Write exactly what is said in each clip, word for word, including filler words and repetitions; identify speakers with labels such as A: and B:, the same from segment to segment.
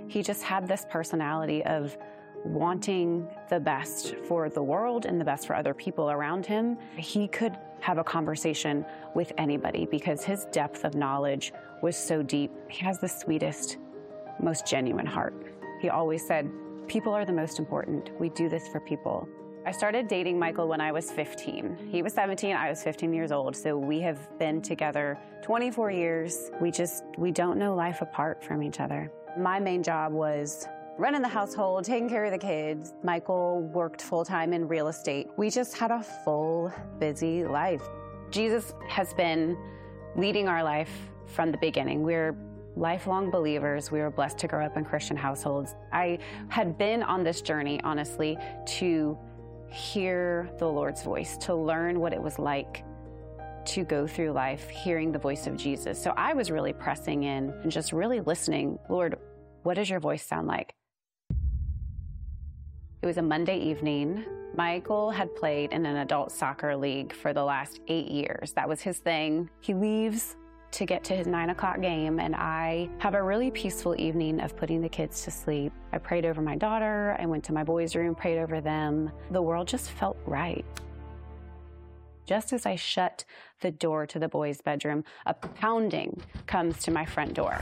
A: He just had this personality of wanting the best for the world and the best for other people around him. He could have a conversation with anybody because his depth of knowledge was so deep. He has the sweetest, most genuine heart. He always said, people are the most important. We do this for people. I started dating Michael when I was fifteen. He was seventeen, I was fifteen years old, so we have been together twenty-four years. We just, we don't know life apart from each other. My main job was running the household, taking care of the kids. Michael worked full-time in real estate. We just had a full, busy life. Jesus has been leading our life from the beginning. We're lifelong believers. We were blessed to grow up in Christian households. I had been on this journey, honestly, to hear the Lord's voice, to learn what it was like to go through life hearing the voice of Jesus. So I was really pressing in and just really listening. Lord, what does your voice sound like? It was a Monday evening. Michael had played in an adult soccer league for the last eight years. That was his thing. He leaves to get to his nine o'clock game, and I have a really peaceful evening of putting the kids to sleep. I prayed over my daughter. I went to my boys' room, prayed over them. The world just felt right. Just as I shut the door to the boys' bedroom, a pounding comes to my front door.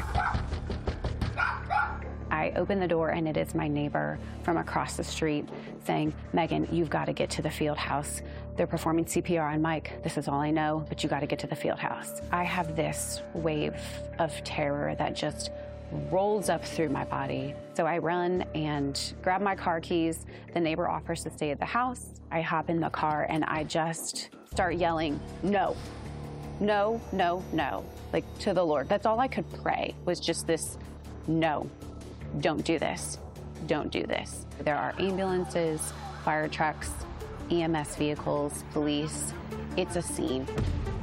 A: I open the door, and it is my neighbor from across the street saying, Megan, you've got to get to the field house. They're performing C P R on Mike. This is all I know, but you got to get to the field house. I have this wave of terror that just rolls up through my body. So I run and grab my car keys. The neighbor offers to stay at the house. I hop in the car, and I just start yelling, no, no, no, no, like to the Lord. That's all I could pray, was just this, no. Don't do this. Don't do this. There are ambulances, fire trucks, E M S vehicles, police. It's a scene.